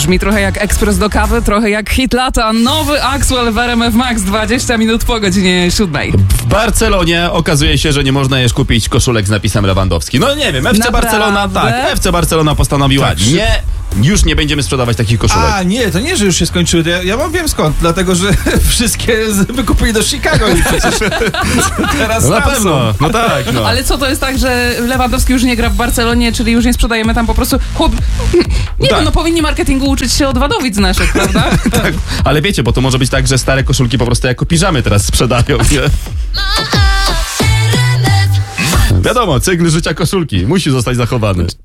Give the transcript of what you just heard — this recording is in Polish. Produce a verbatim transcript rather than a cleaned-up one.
Brzmi trochę jak ekspres do kawy, trochę jak hit lata. Nowy Axwell w R M F Max, dwadzieścia minut po godzinie siódmej. W Barcelonie okazuje się, że nie można już kupić koszulek z napisem Lewandowski. No nie wiem, F C Naprawdę? Barcelona, tak, F C Barcelona postanowiła, Tak, nie, już nie będziemy sprzedawać takich koszulek. A, nie, to nie, że już się skończyły. To ja, ja wam wiem skąd. Dlatego, że wszystkie z- wykupili do Chicago i przecież teraz No na tam pewno, są. no tak, no. Ale co, to jest tak, że Lewandowski już nie gra w Barcelonie, czyli już nie sprzedajemy tam po prostu... Chłop... Nie Tak. wiem, no powinni marketingu uczyć się od Wadowic naszych, prawda? Tak, ale wiecie, bo to może być tak, że stare koszulki po prostu jako piżamy teraz sprzedają, nie? Wiadomo, cykl życia koszulki musi zostać zachowany.